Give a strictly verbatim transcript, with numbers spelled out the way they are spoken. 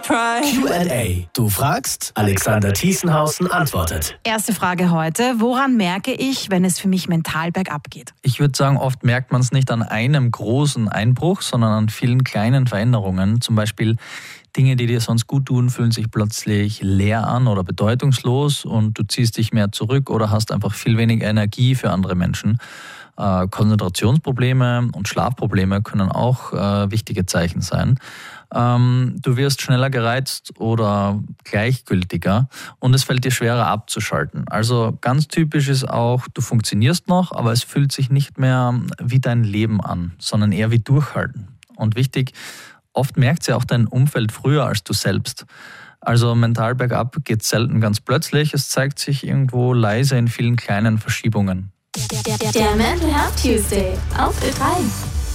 Q and A. Du fragst, Alexander Thiesenhausen antwortet. Erste Frage heute. Woran merke ich, wenn es für mich mental bergab geht? Ich würde sagen, oft merkt man es nicht an einem großen Einbruch, sondern an vielen kleinen Veränderungen. Zum Beispiel Dinge, die dir sonst gut tun, fühlen sich plötzlich leer an oder bedeutungslos und du ziehst dich mehr zurück oder hast einfach viel weniger Energie für andere Menschen. Äh, Konzentrationsprobleme und Schlafprobleme können auch äh, wichtige Zeichen sein. Ähm, du wirst schneller gereizt oder gleichgültiger und es fällt dir schwerer abzuschalten. Also ganz typisch ist auch, du funktionierst noch, aber es fühlt sich nicht mehr wie dein Leben an, sondern eher wie Durchhalten. Und wichtig, oft merkt ja auch dein Umfeld früher als du selbst. Also mental bergab geht selten ganz plötzlich, es zeigt sich irgendwo leise in vielen kleinen Verschiebungen. Der Mental Health Tuesday auf Ö drei.